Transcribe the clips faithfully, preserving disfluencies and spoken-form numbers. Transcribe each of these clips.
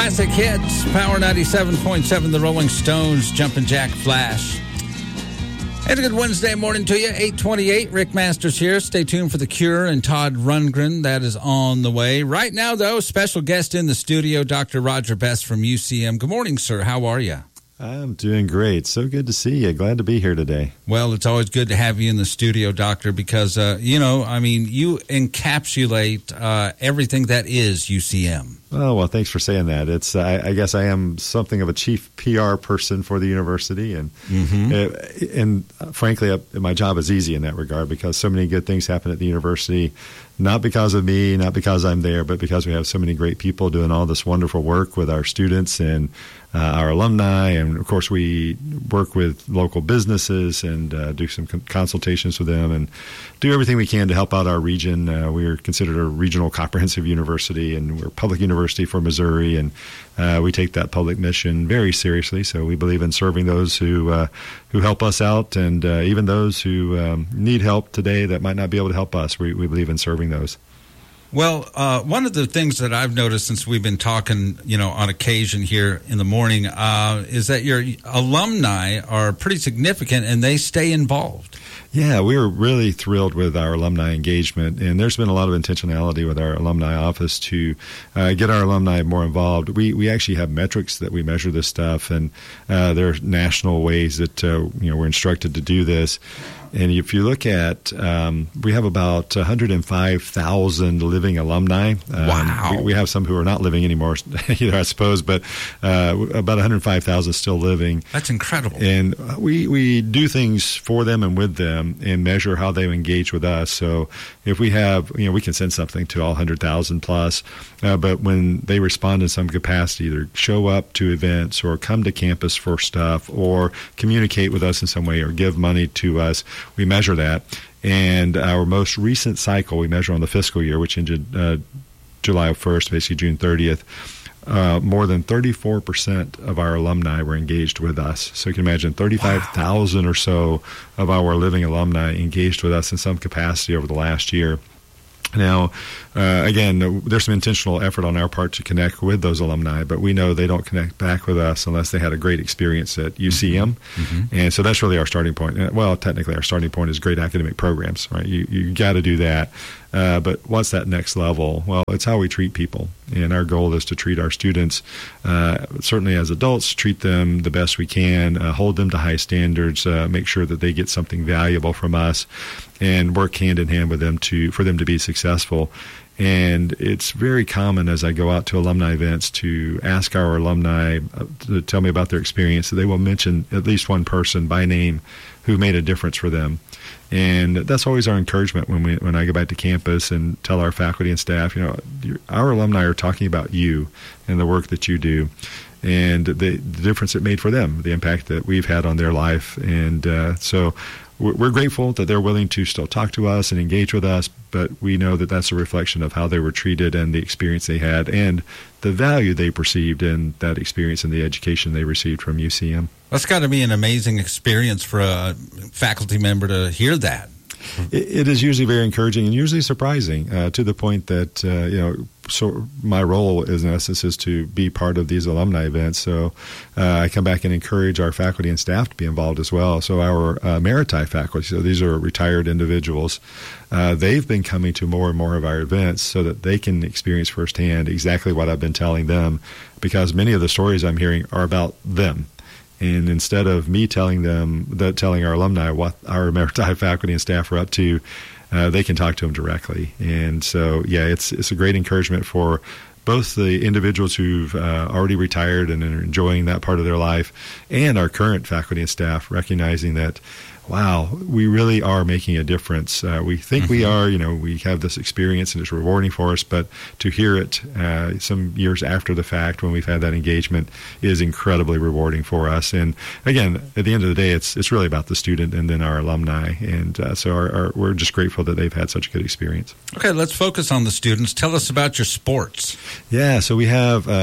Classic hits, Power ninety-seven point seven, the Rolling Stones, Jumpin' Jack Flash. And a good Wednesday morning to you, eight twenty-eight. Rick Masters here. Stay tuned for The Cure and Todd Rundgren. That is on the way. Right now, though, special guest in the studio, Doctor Roger Best from U C M. Good morning, sir. How are you? I'm doing great. So good to see you. Glad to be here today. Well, it's always good to have you in the studio, Doctor, because, uh, you know, I mean, you encapsulate uh, everything that is U C M. Oh, well, thanks for saying that. It's, I, I guess I am something of a chief P R person for the university, and mm-hmm. uh, and uh, frankly, uh, my job is easy in that regard because so many good things happen at the university, not because of me, not because I'm there, but because we have so many great people doing all this wonderful work with our students and uh, our alumni, and of course we work with local businesses and uh, do some con- consultations with them and do everything we can to help out our region. Uh, we're considered a regional comprehensive university, and we're a public university for Missouri, and uh, we take that public mission very seriously. So we believe in serving those who uh, who help us out, and uh, even those who um, need help today that might not be able to help us. We, we believe in serving those. Well, uh, one of the things that I've noticed since we've been talking, you know, on occasion here in the morning, uh, is that your alumni are pretty significant and they stay involved. Yeah, we were really thrilled with our alumni engagement, and there's been a lot of intentionality with our alumni office to uh, get our alumni more involved. We we actually have metrics that we measure this stuff, and uh, there are national ways that uh, you know we're instructed to do this. And if you look at, um, we have about one hundred five thousand living alumni. Um, wow. We, we have some who are not living anymore, either, I suppose, but uh, about one hundred five thousand still living. That's incredible. And we, we do things for them and with them and measure how they engage with us. So if we have, you know, we can send something to all one hundred thousand plus, uh, but when they respond in some capacity, either show up to events or come to campus for stuff or communicate with us in some way or give money to us, we measure that. And our most recent cycle, we measure on the fiscal year, which ended uh, July first, basically June thirtieth. Uh, more than thirty-four percent of our alumni were engaged with us. So you can imagine thirty-five thousand wow. or so of our living alumni engaged with us in some capacity over the last year. Now, uh, again, there's some intentional effort on our part to connect with those alumni, but we know they don't connect back with us unless they had a great experience at U C M. Mm-hmm. And so that's really our starting point. Well, technically, our starting point is great academic programs, right? You you got to do that. Uh, but what's that next level? Well, it's how we treat people. And our goal is to treat our students, uh, certainly as adults, treat them the best we can, uh, hold them to high standards, uh, make sure that they get something valuable from us, and work hand in hand with them to for them to be successful. And it's very common as I go out to alumni events to ask our alumni to tell me about their experience. They will mention at least one person by name who made a difference for them. And that's always our encouragement when we when I go back to campus and tell our faculty and staff, you know, our alumni are talking about you and the work that you do and the, the difference it made for them, the impact that we've had on their life. And uh, so we're, we're grateful that they're willing to still talk to us and engage with us, but we know that that's a reflection of how they were treated and the experience they had and the value they perceived in that experience and the education they received from U C M. That's got to be an amazing experience for a faculty member to hear that. It, it is usually very encouraging and usually surprising uh, to the point that, uh, you know, so my role is in essence is to be part of these alumni events. So uh, I come back and encourage our faculty and staff to be involved as well. So our uh, Meriti faculty, so these are retired individuals, uh, they've been coming to more and more of our events so that they can experience firsthand exactly what I've been telling them, because many of the stories I'm hearing are about them. And instead of me telling them, that telling our alumni what our Meriti faculty and staff are up to, uh, they can talk to them directly. And so, yeah, it's it's a great encouragement for both the individuals who've uh, already retired and are enjoying that part of their life, and our current faculty and staff, recognizing that, wow, we really are making a difference. Uh, we think mm-hmm. we are, you know, we have this experience and it's rewarding for us, but to hear it uh, some years after the fact when we've had that engagement is incredibly rewarding for us. And again, at the end of the day, it's it's really about the student and then our alumni. And uh, so our, our, we're just grateful that they've had such a good experience. Okay, let's focus on the students. Tell us about your sports. Yeah, so we have uh,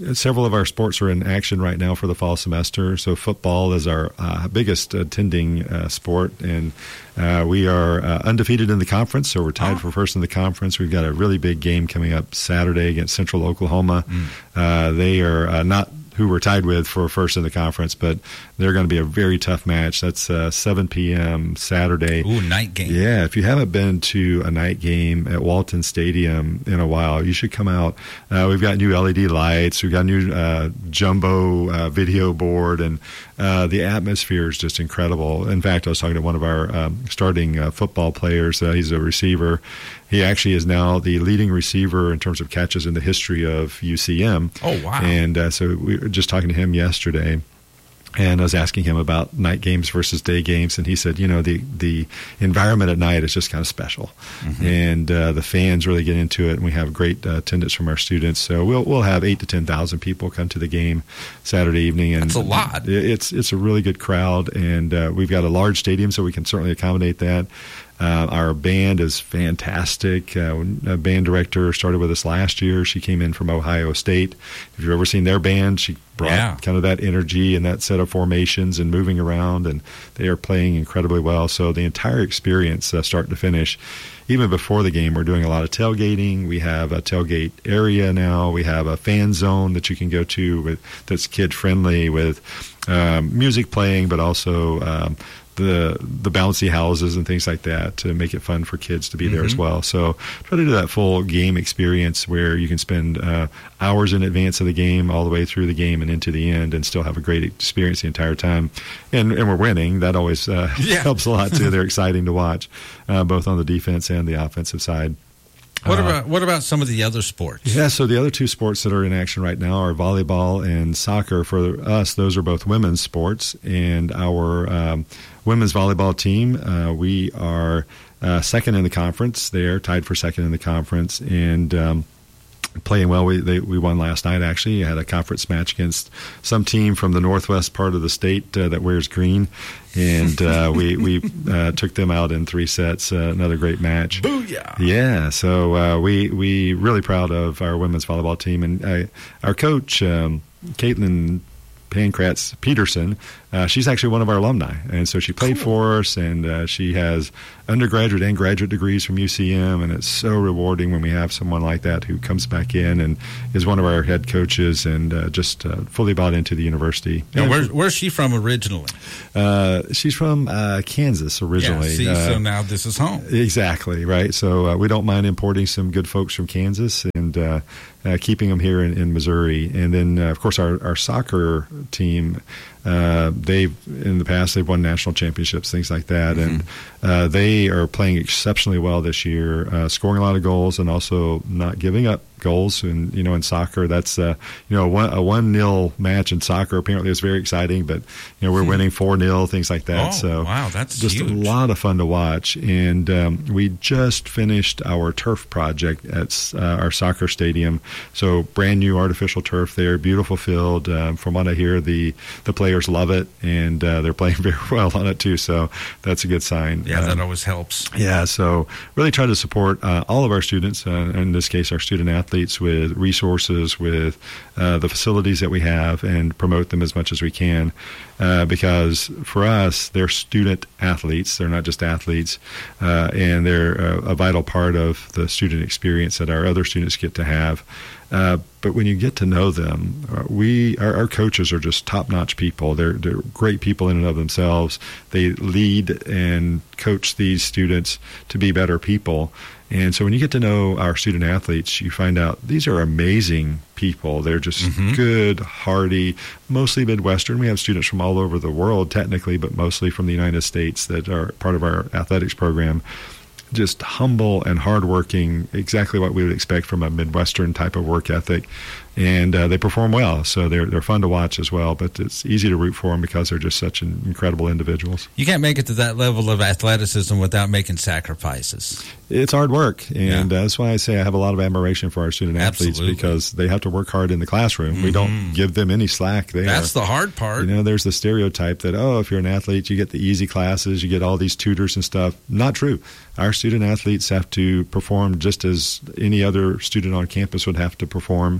several of our sports are in action right now for the fall semester. So football is our uh, biggest attending uh, sport, and uh, we are uh, undefeated in the conference, so we're tied oh. for first in the conference. We've got a really big game coming up Saturday against Central Oklahoma. Mm. Uh, they are uh, not who we're tied with for first in the conference, but they're going to be a very tough match. That's uh, seven p.m. Saturday. Ooh, night game. Yeah, if you haven't been to a night game at Walton Stadium in a while, you should come out. Uh, we've got new L E D lights. We've got a new uh, jumbo uh, video board, and uh, the atmosphere is just incredible. In fact, I was talking to one of our um, starting uh, football players. Uh, he's a receiver. He actually is now the leading receiver in terms of catches in the history of U C M. Oh, wow. And uh, so we were just talking to him yesterday, and I was asking him about night games versus day games, and he said, you know, the, the environment at night is just kind of special. Mm-hmm. And uh, the fans really get into it, and we have great uh, attendance from our students. So we'll we'll have eight to ten thousand people come to the game Saturday evening. And that's a lot. It's, it's a really good crowd, and uh, we've got a large stadium, so we can certainly accommodate that. Uh, our band is fantastic. Uh, a band director started with us last year. She came in from Ohio State. If you've ever seen their band, she brought yeah. kind of that energy and that set of formations and moving around, and they are playing incredibly well. So the entire experience, uh, start to finish, even before the game, we're doing a lot of tailgating. We have a tailgate area now. We have a fan zone that you can go to with, that's kid-friendly, with um, music playing, but also um, the the bouncy houses and things like that to make it fun for kids to be mm-hmm. there as well. So try to do that full game experience where you can spend uh, hours in advance of the game all the way through the game and into the end and still have a great experience the entire time. And, and we're winning. That always uh, yeah. helps a lot too. They're exciting to watch, uh, both on the defense and the offensive side. What uh, about what about some of the other sports? Yeah, so the other two sports that are in action right now are volleyball and soccer. For us, those are both women's sports, and our um, women's volleyball team, uh, we are uh, second in the conference. They are tied for second in the conference, and um, playing well. We they, we won last night, actually. We had a conference match against some team from the northwest part of the state uh, that wears green, and uh, we, we uh, took them out in three sets. Uh, another great match. Booyah! Yeah, so uh, we we really proud of our women's volleyball team. And uh, our coach, um, Caitlin Pankratz Peterson, uh, she's actually one of our alumni, and so she played cool. for us, and uh, she has undergraduate and graduate degrees from U C M, and it's so rewarding when we have someone like that who comes back in and is one of our head coaches and uh, just uh, fully bought into the university. Yeah, where, where's she from originally? Uh, she's from uh, Kansas originally. Yeah, see, uh, so now this is home. Exactly, right. So uh, we don't mind importing some good folks from Kansas and uh, uh, keeping them here in, in Missouri. And then, uh, of course, our, our soccer team, Uh, they've in the past they've won national championships, things like that, mm-hmm. and uh, they are playing exceptionally well this year, uh, scoring a lot of goals and also not giving up goals. And you know, in soccer, that's uh, you know a one nil match in soccer apparently is very exciting, but you know we're winning four nil, things like that. Oh, so wow, that's just huge. A lot of fun to watch. And um, we just finished our turf project at uh, our soccer stadium, so brand new artificial turf there, beautiful field. Um, from what I hear, the the players love it, and uh, they're playing very well on it too, so that's a good sign. Yeah, that um, always helps. Yeah, so really try to support uh, all of our students, uh, in this case our student athletes, with resources, with uh, the facilities that we have, and promote them as much as we can, uh, because for us, they're student athletes. They're not just athletes, uh, and they're a, a vital part of the student experience that our other students get to have. Uh, but when you get to know them, uh, we our, our coaches are just top-notch people. They're they're great people in and of themselves. They lead and coach these students to be better people. And so when you get to know our student athletes, you find out these are amazing people. They're just mm-hmm. good, hearty, mostly Midwestern. We have students from all over the world, technically, but mostly from the United States that are part of our athletics program. Just humble and hardworking, exactly what we would expect from a Midwestern type of work ethic. And uh, they perform well, so they're they're fun to watch as well. But it's easy to root for them because they're just such an incredible individuals. You can't make it to that level of athleticism without making sacrifices. It's hard work, and Yeah. uh, that's why I say I have a lot of admiration for our student athletes, Absolutely. because they have to work hard in the classroom. Mm-hmm. We don't give them any slack there. That's the hard part. You know, there's the stereotype that, oh, if you're an athlete, you get the easy classes, you get all these tutors and stuff. Not true. Our student athletes have to perform just as any other student on campus would have to perform,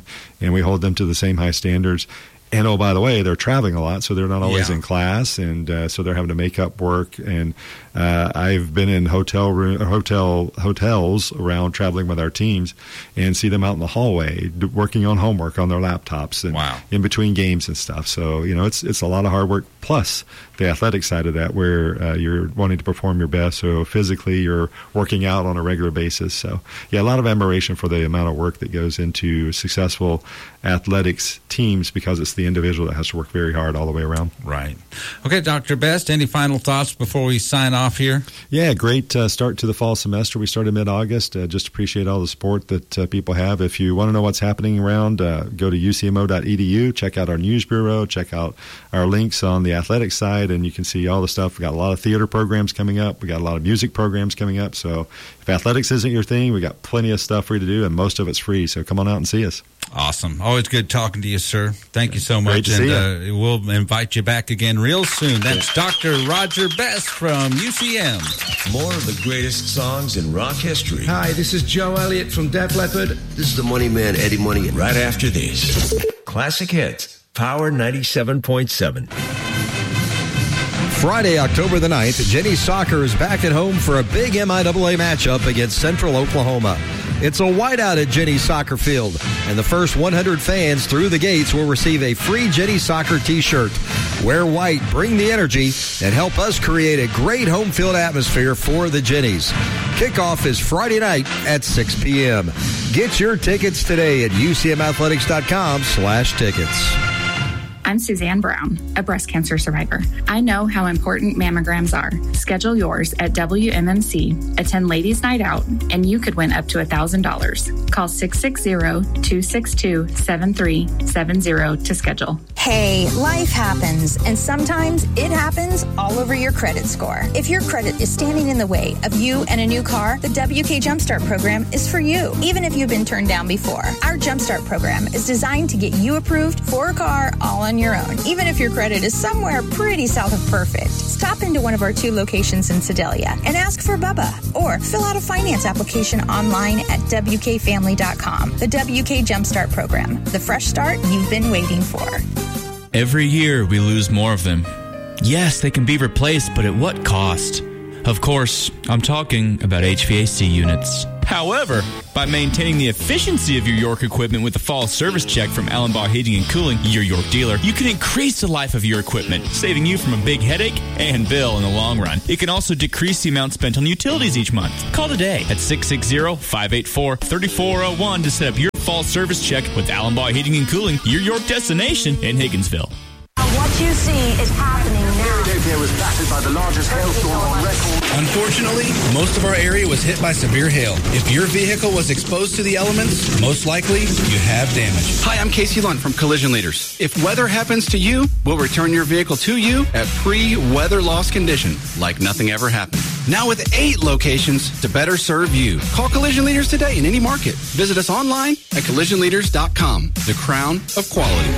and we hold them to the same high standards. And, oh, by the way, they're traveling a lot, so they're not always yeah. in class, and uh, so they're having to make up work. And uh, I've been in hotel room, hotel hotels around traveling with our teams and see them out in the hallway working on homework on their laptops and wow. in between games and stuff. So, you know, it's it's a lot of hard work, plus the athletic side of that, where uh, you're wanting to perform your best. So physically you're working out on a regular basis. So, yeah, a lot of admiration for the amount of work that goes into successful athletics teams, because it's the individual that has to work very hard all the way around. Right. Okay, Doctor Best, any final thoughts before we sign off here? Yeah, great uh, start to the fall semester. We started mid-August. Uh, just appreciate all the support that uh, people have. If you want to know what's happening around, uh, go to U C M O dot E D U, check out our news bureau, check out our links on the athletic side, and you can see all the stuff. We've got a lot of theater programs coming up. We got a lot of music programs coming up. So if athletics isn't your thing, we got plenty of stuff for you to do, and most of it's free. So come on out and see us. Awesome. Always good talking to you, sir. Thank you so much. Great to and see uh, we'll invite you back again real soon. That's Doctor Roger Best from U C M. More of the greatest songs in rock history. Hi, this is Joe Elliott from Def Leppard. This is the Money Man, Eddie Money. Right after this, Classic Hits, Power ninety-seven point seven. Friday, October the ninth, Jenny Soccer is back at home for a big M I A A matchup against Central Oklahoma. It's a whiteout at Jenny Soccer Field, and the first one hundred fans through the gates will receive a free Jenny Soccer t-shirt. Wear white, bring the energy, and help us create a great home field atmosphere for the Jennies. Kickoff is Friday night at six p.m. Get your tickets today at U C M athletics dot com slash tickets. I'm Suzanne Brown, a breast cancer survivor. I know how important mammograms are. Schedule yours at W M M C, attend Ladies Night Out, and you could win up to one thousand dollars. Call six six zero, two six two, seven three seven zero to schedule. Hey, life happens, and sometimes it happens all over your credit score. If your credit is standing in the way of you and a new car, the W K Jumpstart program is for you, even if you've been turned down before. Our Jumpstart program is designed to get you approved for a car all on your own, even if your credit is somewhere pretty south of perfect. Stop into one of our two locations in Sedalia and ask for Bubba, or fill out a finance application online at W K family dot com. The W K Jumpstart program, the fresh start you've been waiting for. Every year we lose more of them. Yes, they can be replaced, but at what cost? Of course, I'm talking about H V A C units. However, by maintaining the efficiency of your York equipment with the fall service check from Allenbaugh Heating and Cooling, your York dealer, you can increase the life of your equipment, saving you from a big headache and bill in the long run. It can also decrease the amount spent on utilities each month. Call today at six six zero, five eight four, three four zero one to set up your fall service check with Allenbaugh Heating and Cooling, your York destination in Higginsville. What you see is happening now. Ethiopia was battered by the largest hailstorm on record. Unfortunately, most of our area was hit by severe hail. If your vehicle was exposed to the elements, most likely you have damage. Hi, I'm Casey Lund from Collision Leaders. If weather happens to you, we'll return your vehicle to you at pre-weather loss condition, like nothing ever happened. Now with eight locations to better serve you. Call Collision Leaders today in any market. Visit us online at collision leaders dot com. The crown of quality.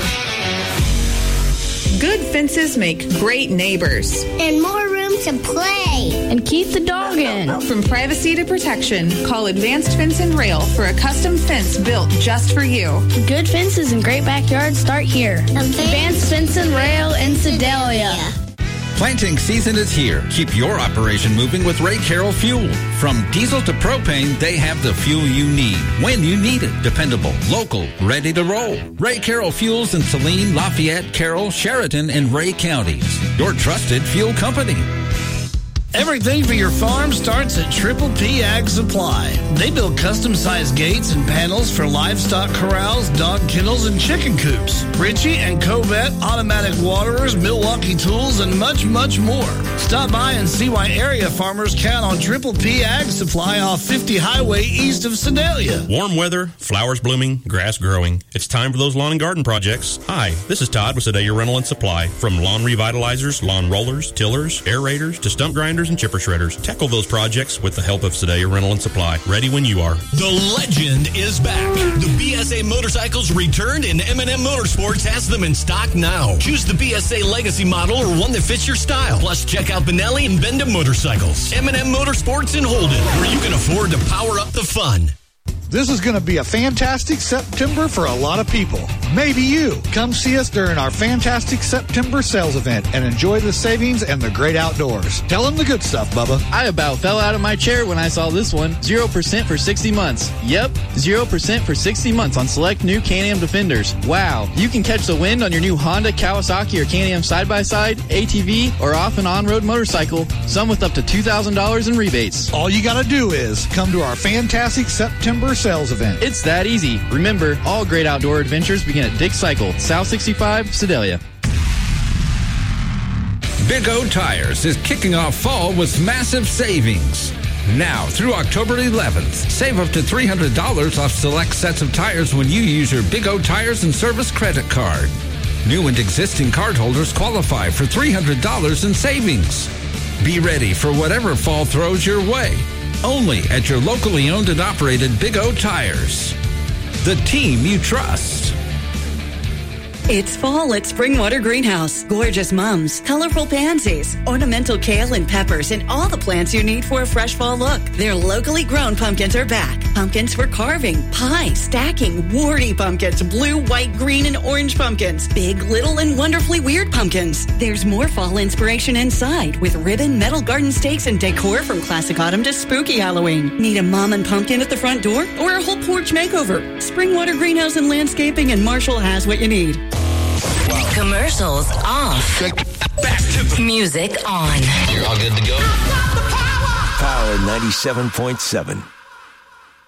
Good fences make great neighbors. And more room to play. And keep the dog in. From privacy to protection, call Advanced Fence and Rail for a custom fence built just for you. Good fences and great backyards start here. Advanced Fence and Rail in Sedalia. Planting season is here. Keep your operation moving with Ray Carroll Fuel. From diesel to propane, they have the fuel you need when you need it. Dependable, local, ready to roll. Ray Carroll Fuels in Saline, Lafayette, Carroll, Sheridan, and Ray counties. Your trusted fuel company. Everything for your farm starts at Triple P Ag Supply. They build custom-sized gates and panels for livestock corrals, dog kennels, and chicken coops. Ritchie and Covette automatic waterers, Milwaukee tools, and much, much more. Stop by and see why area farmers count on Triple P Ag Supply off fifty Highway east of Sedalia. Warm weather, flowers blooming, grass growing. It's time for those lawn and garden projects. Hi, this is Todd with Sedalia Rental and Supply. From lawn revitalizers, lawn rollers, tillers, aerators, to stump grinders and chipper shredders. Tackle those projects with the help of Sedalia Rental and Supply. Ready when you are. The legend is back. The B S A motorcycles returned, and M and M Motorsports has them in stock now. Choose the B S A Legacy model or one that fits your style. Plus, check out Benelli and Benda Motorcycles. M and M Motorsports in Holden, where you can afford to power up the fun. This is going to be a fantastic September for a lot of people. Maybe you. Come see us during our fantastic September sales event and enjoy the savings and the great outdoors. Tell them the good stuff, Bubba. I about fell out of my chair when I saw this one. zero percent for sixty months. Yep, zero percent for sixty months on select new Can-Am Defenders. Wow, you can catch the wind on your new Honda, Kawasaki, or Can-Am side-by-side, A T V, or off and on-road motorcycle, some with up to two thousand dollars in rebates. All you got to do is come to our fantastic September sales event. It's that easy. Remember, all great outdoor adventures begin at Dick Cycle, South sixty-five, Sedalia. Big O Tires is kicking off fall with massive savings. Now through October eleventh, save up to three hundred dollars off select sets of tires when you use your Big O Tires and Service credit card. New and existing cardholders qualify for three hundred dollars in savings. Be ready for whatever fall throws your way. Only at your locally owned and operated Big O Tires. The team you trust. It's fall at Springwater Greenhouse. Gorgeous mums, colorful pansies, ornamental kale and peppers, and all the plants you need for a fresh fall look. Their locally grown pumpkins are back. Pumpkins for carving, pie, stacking, warty pumpkins, blue, white, green, and orange pumpkins, big, little, and wonderfully weird pumpkins. There's more fall inspiration inside with ribbon, metal garden stakes, and decor from classic autumn to spooky Halloween. Need a mom and pumpkin at the front door or a whole porch makeover? Springwater Greenhouse and Landscaping and Marshall has what you need. Commercials off. Back to music on. You're all good to go. Power ninety-seven point seven.